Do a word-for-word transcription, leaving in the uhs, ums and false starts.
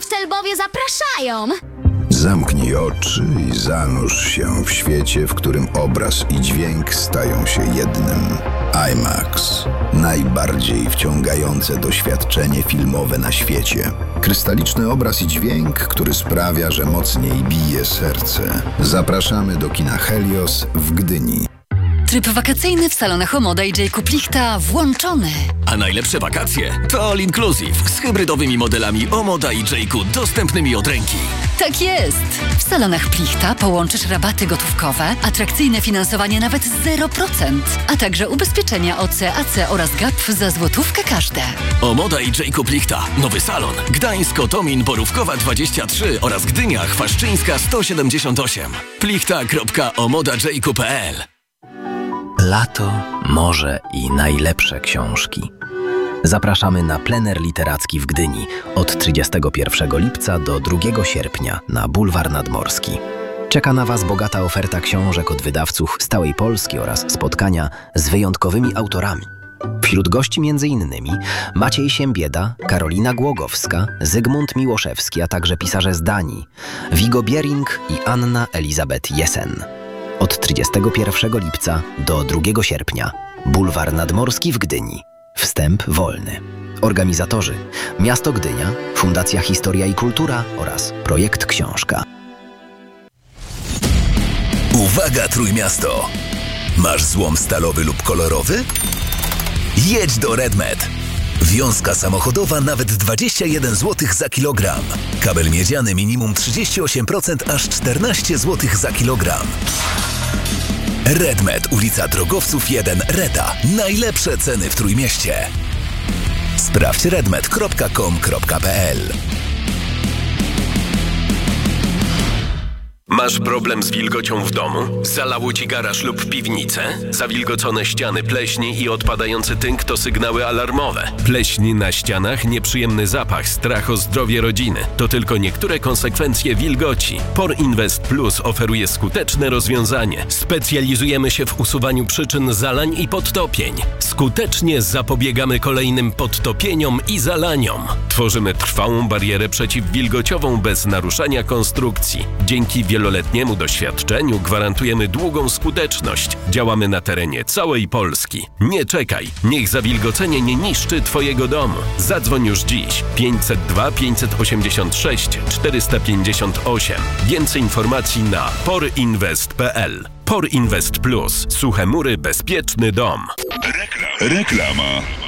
Sztelbowie zapraszają! Zamknij oczy i zanurz się w świecie, w którym obraz i dźwięk stają się jednym. IMAX. Najbardziej wciągające doświadczenie filmowe na świecie. Krystaliczny obraz i dźwięk, który sprawia, że mocniej bije serce. Zapraszamy do kina Helios w Gdyni. Tryb wakacyjny w salonach Omoda i Jacob Lichta włączony. A najlepsze wakacje to All Inclusive z hybrydowymi modelami Omoda i Jacob dostępnymi od ręki. Tak jest! W salonach Plichta połączysz rabaty gotówkowe, atrakcyjne finansowanie nawet zero procent, a także ubezpieczenia O C, A C oraz G A P za złotówkę każde. Omoda i Jacob Lichta. Nowy salon. Gdańsk, Otomin, Borówkowa dwadzieścia trzy oraz Gdynia, Chwaszczyńska sto siedemdziesiąt osiem. plichta kropka omoda jacob kropka p l. Lato, morze i najlepsze książki. Zapraszamy na plener literacki w Gdyni od trzydziestego pierwszego lipca do drugiego sierpnia na Bulwar Nadmorski. Czeka na Was bogata oferta książek od wydawców z całej Polski oraz spotkania z wyjątkowymi autorami. Wśród gości między innymi Maciej Siembieda, Karolina Głogowska, Zygmunt Miłoszewski, a także pisarze z Danii, Viggo Bering i Anna Elizabeth Jessen. Od trzydziestego pierwszego lipca do drugiego sierpnia. Bulwar Nadmorski w Gdyni. Wstęp wolny. Organizatorzy: Miasto Gdynia, Fundacja Historia i Kultura oraz Projekt Książka. Uwaga, Trójmiasto! Masz złom stalowy lub kolorowy? Jedź do RedMed. Wiązka samochodowa nawet dwadzieścia jeden złotych za kilogram. Kabel miedziany minimum trzydzieści osiem procent aż czternaście złotych za kilogram. RedMed, ulica Drogowców jeden, Reda. Najlepsze ceny w Trójmieście. Sprawdź redmed kropka com kropka p l. Masz problem z wilgocią w domu? Zalało ci garaż lub piwnicę? Zawilgocone ściany, pleśni i odpadający tynk to sygnały alarmowe. Pleśń na ścianach, nieprzyjemny zapach, strach o zdrowie rodziny. To tylko niektóre konsekwencje wilgoci. Por Invest Plus oferuje skuteczne rozwiązanie. Specjalizujemy się w usuwaniu przyczyn zalań i podtopień. Skutecznie zapobiegamy kolejnym podtopieniom i zalaniom. Tworzymy trwałą barierę przeciwwilgociową bez naruszania konstrukcji. Dzięki wieloletniemu doświadczeniu gwarantujemy długą skuteczność. Działamy na terenie całej Polski. Nie czekaj, niech zawilgocenie nie niszczy Twojego domu. Zadzwoń już dziś pięćset dwa pięćset osiemdziesiąt sześć czterysta pięćdziesiąt osiem. Więcej informacji na porinvest kropka p l. Por Invest Plus. Suche mury, bezpieczny dom. Rekla- reklama.